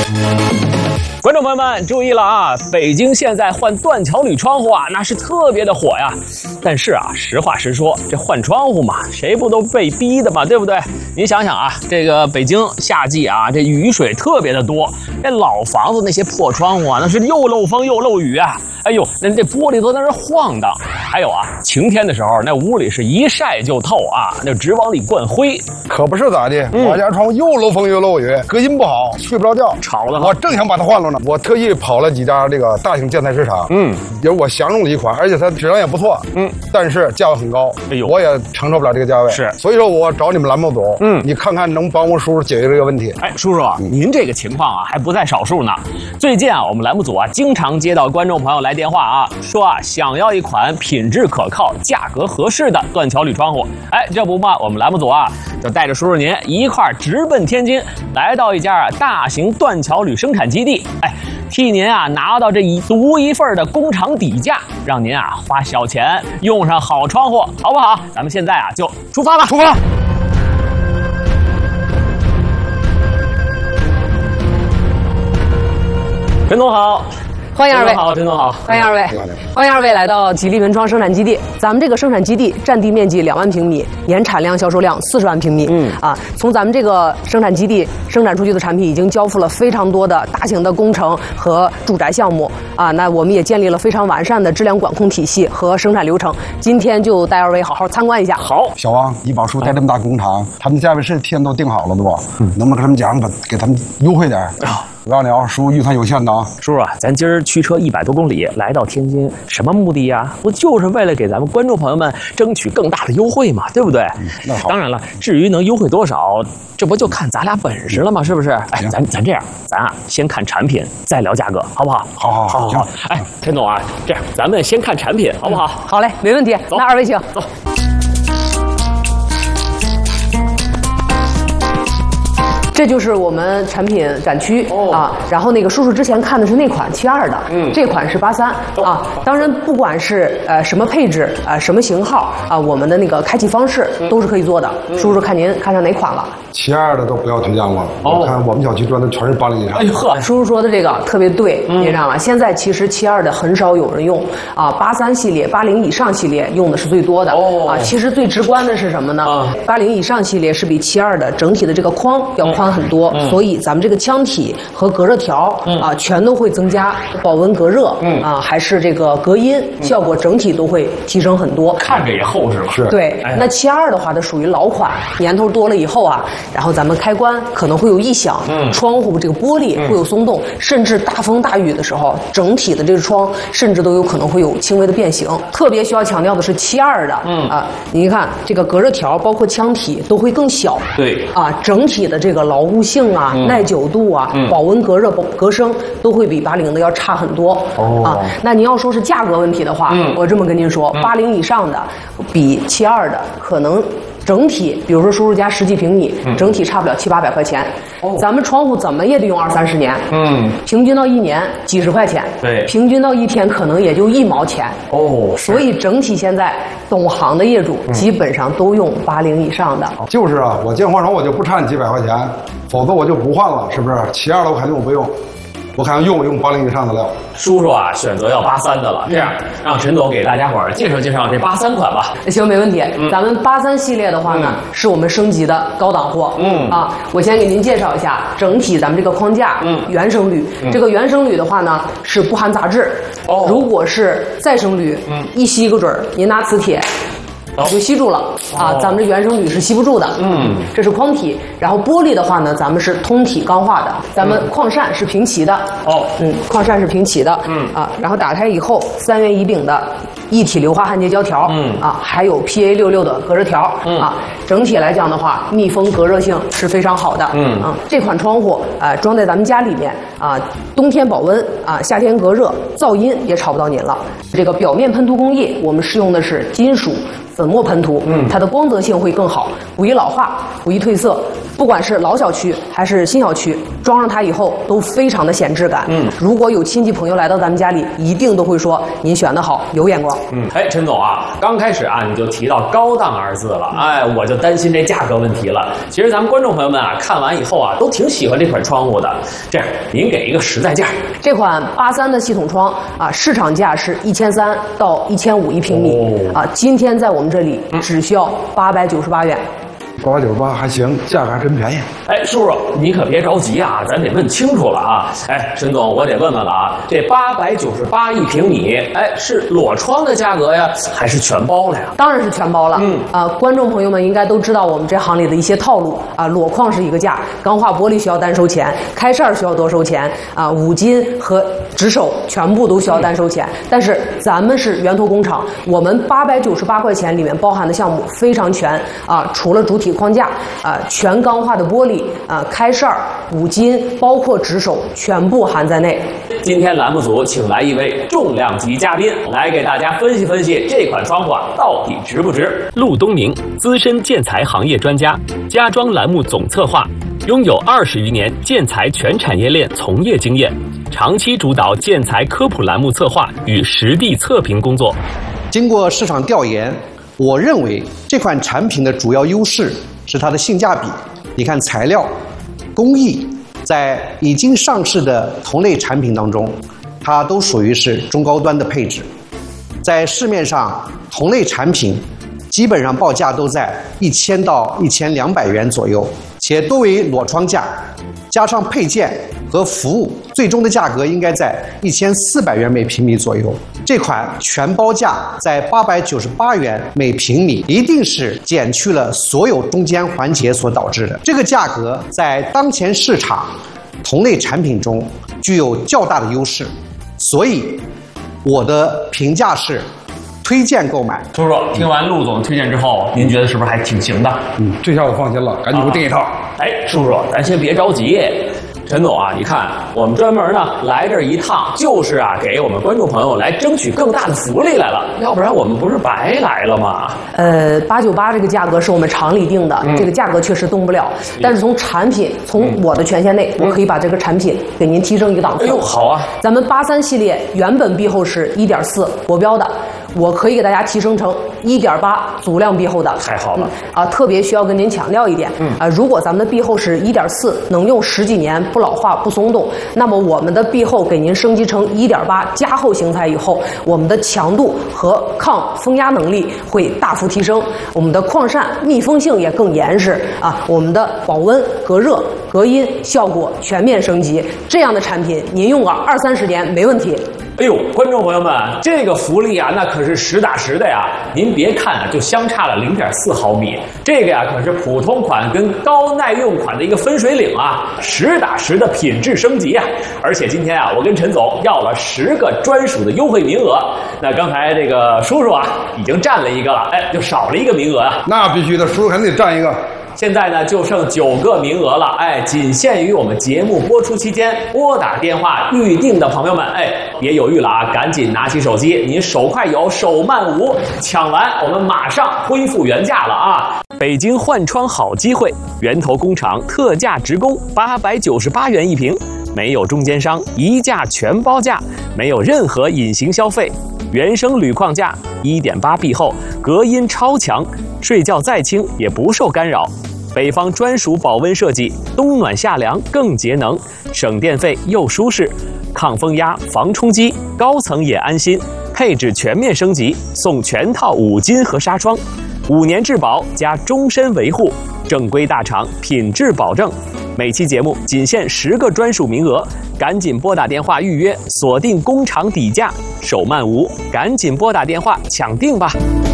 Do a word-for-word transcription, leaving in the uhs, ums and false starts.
观众朋友们注意了啊！北京现在换断桥铝窗户啊，那是特别的火呀。但是啊，实话实说，这换窗户嘛，谁不都被逼的嘛，对不对？你想想啊，这个北京夏季啊，这雨水特别的多，这老房子那些破窗户啊，那是又漏风又漏雨啊。哎呦，那这玻璃都在那晃荡。还有啊，晴天的时候，那屋里是一晒就透啊，那直往里灌灰。 可不是咋的，嗯、我家窗户又漏风又漏雨，隔音不好，睡不着觉， 吵得我正想把它换了呢。我特意跑了几家这个大型建材市场，嗯，有我相中的一款，而且它质量也不错，嗯，但是价位很高，哎呦，我也承受不了这个价位，是，所以说我找你们栏目组，嗯，你看看能帮我叔叔解决这个问题。 哎，叔叔，您这个情况啊还不在少数呢。最近啊，我们栏目组啊经常接到观众朋友来电话啊，说啊想要一款品质可靠、价格合适的断桥铝窗户。哎，这不嘛，我们栏目组啊就带着叔叔您一块儿直奔天津，来到一家大型断桥铝生产基地，哎。替您啊拿到这一独一份的工厂底价，让您啊花小钱用上好窗户，好不好？咱们现在啊就出发吧！ 出发！ 陈总好。 欢迎二位， 好，陈总好， 欢迎二位，欢迎二位来到吉利文窗生产基地。咱们这个生产基地占地面积两万平米，年产量、销售量四十万平米。嗯啊，从咱们这个生产基地生产出去的产品，已经交付了非常多的大型的工程和住宅项目啊。那我们也建立了非常完善的质量管控体系和生产流程。今天就带二位好好参观一下。 好， 小王，你宝叔带这么大工厂，他们价位是提前都定好了的不？嗯，能不能跟他们讲，把给他们优惠点啊？我告诉你啊，叔预算有限的啊。 叔叔啊，咱今儿驱车一百多公里来到天津，什么目的呀？不就是为了给咱们观众朋友们争取更大的优惠嘛，对不对？嗯，那好。当然了，至于能优惠多少，这不就看咱俩本事了吗？是不是？哎，咱咱这样，咱啊先看产品，再聊价格，好不好？ 好好好好。 哎，陈总啊，这样咱们先看产品，好不好？ 嗯、好嘞，没问题。那二位请走。 这就是我们产品展区、哦、啊，然后那个叔叔之前看的是那款七二的，嗯，这款是八三、哦、啊。当然，不管是呃什么配置啊、呃、什么型号啊，我们的那个开启方式都是可以做的。嗯、叔叔看您看上哪款了？ 七二的都不要推荐我了，哦、我看我们小区装的全是八零以上。 哎呦呵， 叔叔说的这个特别对，嗯、你知道吗？现在其实七二的很少有人用啊，八三系列、八零以上系列用的是最多的。哦啊，其实最直观的是什么呢？八零、啊、以上系列是比七二的整体的这个框要宽很多，嗯、所以咱们这个腔体和隔热条、嗯、啊，全都会增加保温隔热，嗯啊，还是这个隔音、嗯、效果整体都会提升很多。 看着也厚实了。 是。 对，哎、那七二的话，它属于老款，年头多了以后啊，然后咱们开关可能会有异响，嗯，窗户这个玻璃会有松动，嗯、甚至大风大雨的时候，整体的这个窗甚至都有可能会有轻微的变形。特别需要强调的是七二的，嗯啊，你看这个隔热条包括腔体都会更小， 对， 啊，整体的这个牢固性啊、嗯、耐久度啊、嗯、保温隔热、隔声都会比八零的要差很多。哦啊，那您要说是价格问题的话，嗯、我这么跟您说，八零、嗯、以上的比七二的可能。整体，比如说叔叔家十几平米，嗯、整体差不了七八百块钱。哦、咱们窗户怎么也得用二三十年，嗯，平均到一年几十块钱， 对， 平均到一天可能也就一毛钱。哦，所以整体现在懂行的业主基本上都用八零以上的。 嗯、就是啊，我建换窗我就不差你几百块钱，否则我就不换了，是不是？七二的我肯定我不用。我看用用八零以上的料， 叔叔啊，选择要八三的了。这样，让陈总给大家伙儿介绍介绍这八三款吧。 行，没问题。嗯、咱们八三系列的话呢，嗯、是我们升级的高档货。嗯啊，我先给您介绍一下整体咱们这个框架，嗯，原生铝。嗯、这个原生铝的话呢，是不含杂质。哦，如果是再生铝，嗯，一吸个准儿，您拿磁铁。就吸住了啊！咱们这原生铝是吸不住的，嗯，这是框体。然后玻璃的话呢，咱们是通体钢化的，咱们矿扇是平齐的，哦，嗯，矿扇是平齐的，嗯啊，然后打开以后，三元乙丙的一体硫化焊接胶条，嗯啊，还有 P A 六六的隔热条，嗯啊，整体来讲的话，密封隔热性是非常好的，嗯啊，这款窗户啊装在咱们家里面啊，冬天保温啊，夏天隔热，噪音也吵不到您了。这个表面喷涂工艺，我们使用的是金属粉末喷涂，嗯，它的光泽性会更好，不易老化，不易褪色， 不管是老小区还是新小区，装上它以后都非常的显质感。嗯，如果有亲戚朋友来到咱们家里，一定都会说您选的好，有眼光。 嗯，哎，陈总啊，刚开始啊你就提到高档二字了，哎，我就担心这价格问题了。其实咱们观众朋友们啊，看完以后啊，都挺喜欢这款窗户的。这样，您给一个实在价。 这款八三的系统窗啊，市场价是一千三到一千五一平米、哦、啊，今天在我们这里只需要八百九十八元。 八百九十八还行，价格还真便宜。 哎，叔叔，你可别着急啊，咱得问清楚了啊。哎，陈总，我得问问了啊，这八百九十八一平米，哎，是裸窗的价格呀，还是全包了呀？ 当然是全包了。嗯啊，观众朋友们应该都知道我们这行里的一些套路啊，裸框是一个价，钢化玻璃需要单收钱，开扇需要多收钱啊，五金和直手全部都需要单收钱。嗯、但是咱们是源头工厂，我们八百九十八块钱里面包含的项目非常全啊，除了主体框架啊，全钢化的玻璃啊，开扇、五金，包括直手，全部含在内。 今天栏目组请来一位重量级嘉宾，来给大家分析分析这款窗户啊到底值不值。 陆东明，资深建材行业专家，家装栏目总策划，拥有二十余年建材全产业链从业经验，长期主导建材科普栏目策划与实地测评工作。 经过市场调研，我认为这款产品的主要优势是它的性价比。你看材料、工艺，在已经上市的同类产品当中，它都属于是中高端的配置。在市面上，同类产品基本上报价都在一千到一千两百元左右，且多为裸窗价，加上配件和服务，最终的价格应该在一千四百元每平米左右。这款全包价在八百九十八元每平米，一定是减去了所有中间环节所导致的。这个价格在当前市场同类产品中具有较大的优势，所以我的评价是推荐购买。 叔叔，听完陆总推荐之后，您觉得是不是还挺行的？ 嗯，这下我放心了，赶紧给我订一套。 哎，叔叔，咱先别着急。陈总啊，你看我们专门呢来这儿一趟，就是啊给我们观众朋友来争取更大的福利来了，要不然我们不是白来了吗？ 呃，八九八这个价格是我们厂里定的，嗯、这个价格确实动不了。但是从产品，从我的权限内，嗯、我可以把这个产品给您提升一个档次。 哎呦，好啊！ 咱们八三系列原本壁厚是一点四国标的，我可以给大家提升成一点八足量壁厚的。 太好了！ 嗯、啊，特别需要跟您强调一点，嗯啊，如果咱们的壁厚是一点四，能用十几年。不老化不松动，那么我们的壁厚给您升级成一点八加厚型材以后，我们的强度和抗风压能力会大幅提升，我们的矿扇密封性也更严实啊，我们的保温、隔热、隔音效果全面升级。这样的产品您用个二三十年没问题。 哎呦，观众朋友们，这个福利啊，那可是实打实的呀！您别看啊，就相差了零点四毫米，这个呀可是普通款跟高耐用款的一个分水岭啊，实打实的品质升级啊！而且今天啊，我跟陈总要了十个专属的优惠名额。那刚才这个叔叔啊，已经占了一个了，哎，就少了一个名额啊。 那必须的，叔叔肯定得占一个。 现在呢，就剩九个名额了，哎，仅限于我们节目播出期间拨打电话预定的朋友们，哎，别犹豫了啊，赶紧拿起手机，您手快有，手慢无，抢完我们马上恢复原价了啊！ 北京换窗好机会，源头工厂特价直供，八百九十八元一平，没有中间商，一价全包价，没有任何隐形消费。原生铝框架，一点八壁厚，隔音超强，睡觉再轻也不受干扰。北方专属保温设计，冬暖夏凉更节能，省电费又舒适，抗风压、防冲击，高层也安心。配置全面升级，送全套五金和纱窗，五年质保加终身维护，正规大厂，品质保证。每期节目仅限十个专属名额，赶紧拨打电话预约，锁定工厂底价，手慢无，赶紧拨打电话抢定吧。